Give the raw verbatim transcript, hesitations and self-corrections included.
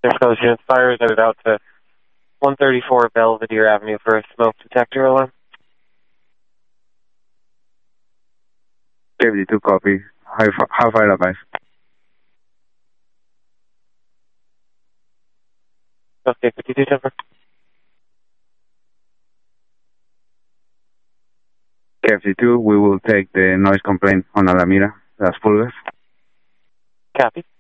There's those units fires are out to one thirty-four Belvedere Avenue for a smoke detector alarm. seventy-two copy. How, how far advice? Okay, fifty-two Temper. K F C two, we will take the noise complaint on Alameda, Las Pulgas. Copy.